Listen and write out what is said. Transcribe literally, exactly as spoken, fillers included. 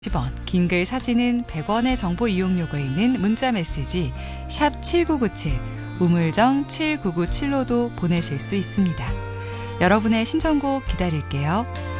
십 원, 긴 글 사진은 백 원의 정보 이용료가 있는 문자 메시지 샵 칠구구칠, 우물정 칠구구칠로도 보내실 수 있습니다. 여러분의 신청곡 기다릴게요.